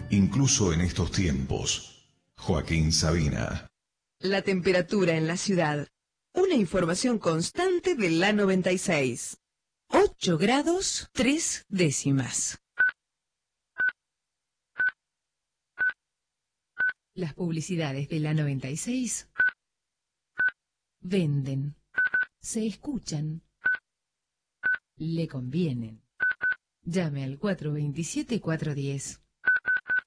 incluso en estos tiempos. Joaquín Sabina. La temperatura en la ciudad. Una información constante de la 96. 8 grados 3 décimas. Las publicidades de la 96 venden, se escuchan, le convienen. Llame al 427-410.